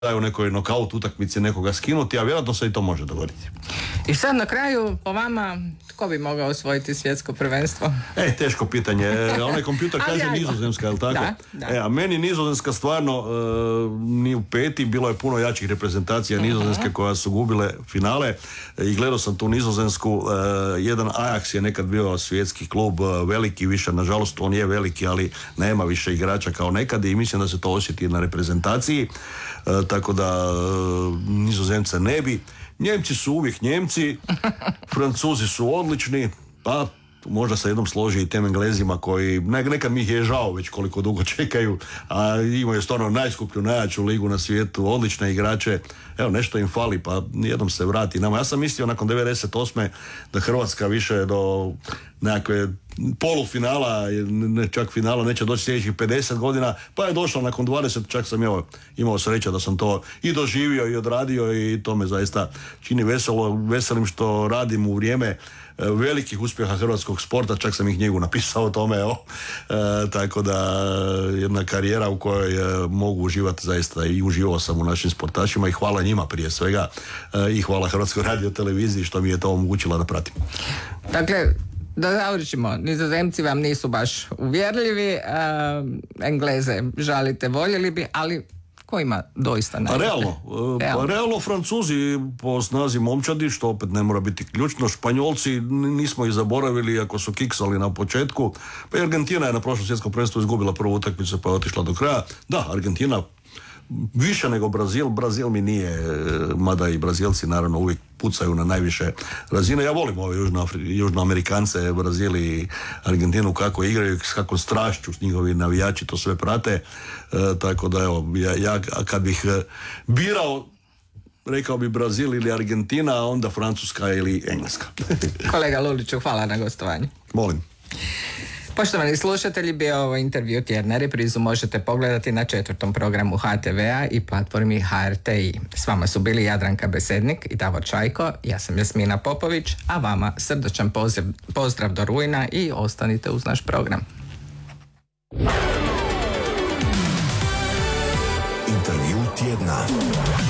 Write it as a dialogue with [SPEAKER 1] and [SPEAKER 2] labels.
[SPEAKER 1] u nekoj nokaut utakmici nekoga skinuti, a vjerojatno se i to može dogoditi.
[SPEAKER 2] I sad na kraju, po vama, tko bi mogao osvojiti svjetsko prvenstvo?
[SPEAKER 1] Teško pitanje. Onaj kompjuter kaže Nizozemska, je li tako?
[SPEAKER 2] Da.
[SPEAKER 1] A meni Nizozemska stvarno ni u peti, bilo je puno jačih reprezentacija Nizozemske koja su gubile finale i gledao sam tu Nizozemsku. Jedan Ajax je nekad bio svjetski klub, veliki više, nažalost on je veliki, ali nema više igrača kao nekad i mislim da se to osjeti na reprezentaciji, tako da Nizozemce ne bi. Njemci su uvijek Njemci, Francuzi su odlični, pa možda se jednom složi i tem Englezima koji, nekad mi ih je žao već koliko dugo čekaju, a imaju stvarno najskuplju, najjaču ligu na svijetu, odlične igrače, evo nešto im fali, pa jednom se vrati nama. Ja sam mislio nakon 98. da Hrvatska više do nekakve polufinala, čak finala neće doći sljedećih 50 godina, pa je došla nakon 20, čak sam imao sreća da sam to i doživio i odradio i to me zaista čini veselim što radim u vrijeme velikih uspjeha hrvatskog sporta, čak sam ih knjigu napisao o tome, tako da jedna karijera u kojoj mogu uživati zaista i uživao sam u našim sportašima i hvala njima prije svega i hvala Hrvatskoj radioteleviziji što mi je to omogućila da pratim.
[SPEAKER 2] Dakle, da završimo, Nizozemci vam nisu baš uvjerljivi, Engleze žalite, voljeli bi, ali ko ima doista najbolje?
[SPEAKER 1] Realno Francuzi po snazi momčadi, što opet ne mora biti ključno. Španjolci nismo ih zaboravili ako su kiksali na početku. Pa i Argentina je na prošlom svjetskom prvenstvu izgubila prvu utakmicu pa je otišla do kraja. Da, Argentina više nego Brazil mi nije, mada i Brazilci naravno uvijek pucaju na najviše razine. Ja volim ove južnoamerikance, Brazil i Argentinu kako igraju, s kakvom strašću njihovi navijači to sve prate, tako da evo, ja kad bih birao, rekao bi Brazil ili Argentina, a onda Francuska ili Engleska.
[SPEAKER 2] Kolega Luliću, hvala na gostovanju.
[SPEAKER 1] Molim.
[SPEAKER 2] Poštovani slušatelji, bio ovo intervju tjedna. Reprizu možete pogledati na 4. programu HTV-a i platformi HRTI. S vama su bili Jadranka Besednik i Davor Čajko, ja sam Jasmina Popović, a vama srdačan pozdrav do rujna i ostanite uz naš program.
[SPEAKER 3] Intervju tjedna.